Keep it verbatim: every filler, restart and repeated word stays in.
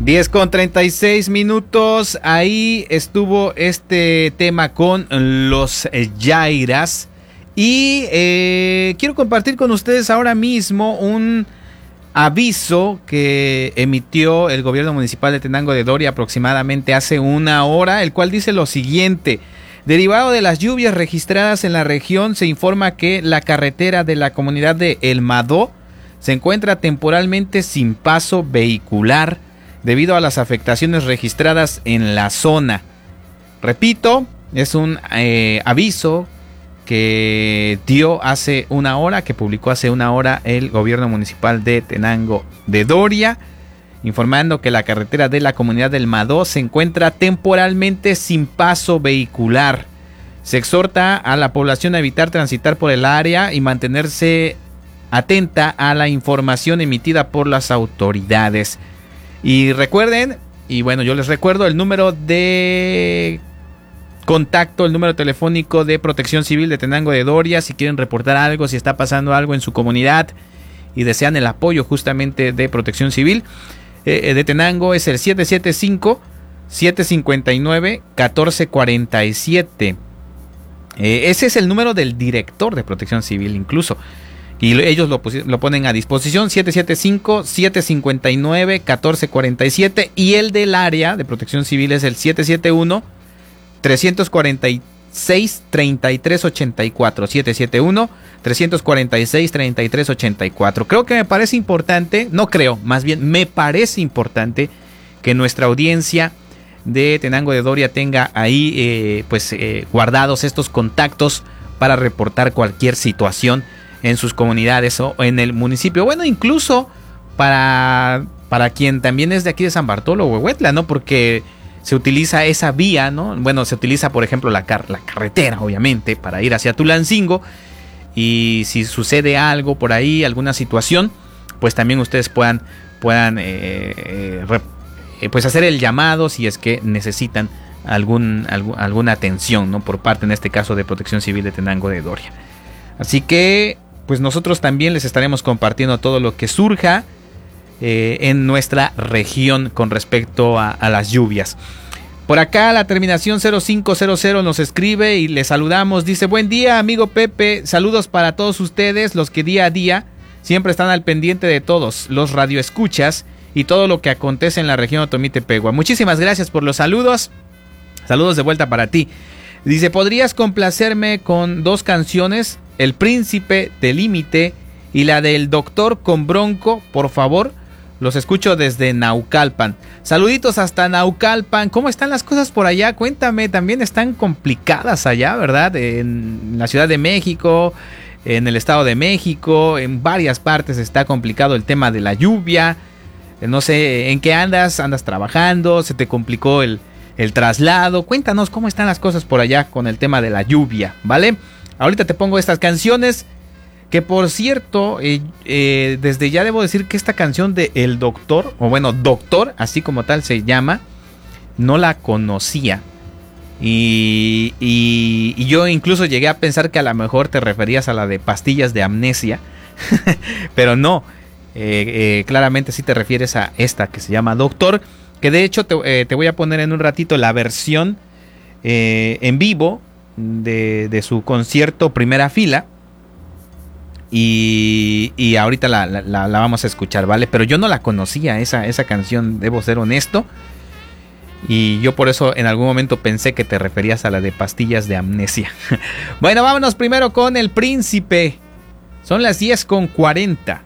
diez con treinta y seis minutos, ahí estuvo este tema con los Yairas. Y eh, quiero compartir con ustedes ahora mismo un aviso que emitió el gobierno municipal de Tenango de Doria aproximadamente hace una hora, el cual dice lo siguiente: derivado de las lluvias registradas en la región, se informa que la carretera de la comunidad de El Madó se encuentra temporalmente sin paso vehicular debido a las afectaciones registradas en la zona. Repito, es un eh, aviso que dio hace una hora, que publicó hace una hora el gobierno municipal de Tenango de Doria, informando que la carretera de la comunidad del Madó se encuentra temporalmente sin paso vehicular. Se exhorta a la población a evitar transitar por el área y mantenerse atenta a la información emitida por las autoridades. Y recuerden, y bueno, yo les recuerdo el número de contacto, el número telefónico de Protección Civil de Tenango de Doria, si quieren reportar algo, si está pasando algo en su comunidad y desean el apoyo justamente de Protección Civil eh, de Tenango, es el siete siete cinco, siete cinco nueve, uno cuatro cuatro siete. Eh, ese es el número del director de Protección Civil incluso. Y ellos lo, lo ponen a disposición, siete siete cinco, siete cinco nueve, uno cuatro cuatro siete. Y el del área de Protección Civil es el siete siete uno, tres cuatro seis, tres tres ocho cuatro. siete siete uno, tres cuatro seis, tres tres ocho cuatro. Creo que me parece importante, no creo, más bien me parece importante que nuestra audiencia de Tenango de Doria tenga ahí eh, pues eh, guardados estos contactos para reportar cualquier situación en sus comunidades o en el municipio. Bueno, incluso para, para quien también es de aquí de San Bartolo o Huehuetla, ¿no? Porque se utiliza esa vía, ¿no? Bueno, se utiliza, por ejemplo, la, car- la carretera, obviamente, para ir hacia Tulancingo. Y si sucede algo por ahí, alguna situación, pues también ustedes puedan, puedan eh, eh, rep- eh, pues hacer el llamado si es que necesitan algún, algún, alguna atención, ¿no? Por parte, en este caso, de Protección Civil de Tenango de Doria. Así que pues nosotros también les estaremos compartiendo todo lo que surja eh, en nuestra región con respecto a, a las lluvias. Por acá la terminación cero cinco cero cero nos escribe y le saludamos. Dice: buen día, amigo Pepe, saludos para todos ustedes, los que día a día siempre están al pendiente de todos los radioescuchas y todo lo que acontece en la región Otomí-Tepehua. Muchísimas gracias por los saludos. Saludos de vuelta para ti. Dice: ¿podrías complacerme con dos canciones? El Príncipe del Límite y la del Doctor con Bronco, por favor. Los escucho desde Naucalpan. Saluditos hasta Naucalpan. ¿Cómo están las cosas por allá? Cuéntame, también están complicadas allá, ¿verdad? En la Ciudad de México, en el Estado de México, en varias partes está complicado el tema de la lluvia. No sé, ¿en qué andas? ¿Andas trabajando? ¿Se te complicó el, el traslado? Cuéntanos cómo están las cosas por allá con el tema de la lluvia, ¿vale? Ahorita te pongo estas canciones, que por cierto, eh, eh, desde ya debo decir que esta canción de El Doctor, o bueno, Doctor, así como tal se llama, no la conocía. Y, y, y yo incluso llegué a pensar que a lo mejor te referías a la de Pastillas de Amnesia, pero no, eh, eh, claramente sí te refieres a esta que se llama Doctor, que de hecho te, eh, te voy a poner en un ratito la versión eh, en vivo De, de su concierto Primera Fila. Y, y ahorita la, la, la vamos a escuchar, ¿vale? Pero yo no la conocía, esa, esa canción, debo ser honesto. Y yo por eso en algún momento pensé que te referías a la de Pastillas de Amnesia. Bueno, vámonos primero con El Príncipe. Son las diez con cuarenta.